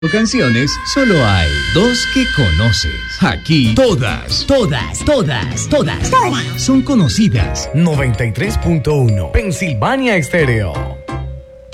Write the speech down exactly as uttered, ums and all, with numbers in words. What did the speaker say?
Canciones, solo hay dos que conoces. Aquí, todas, Todas, todas, todas, todas. son conocidas. noventa y tres punto uno Pensilvania Estéreo.